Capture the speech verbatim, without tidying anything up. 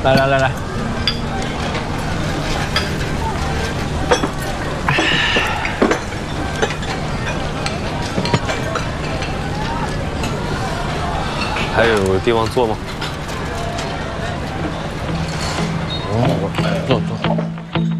来来来来， 还有地方坐吗？ 坐坐。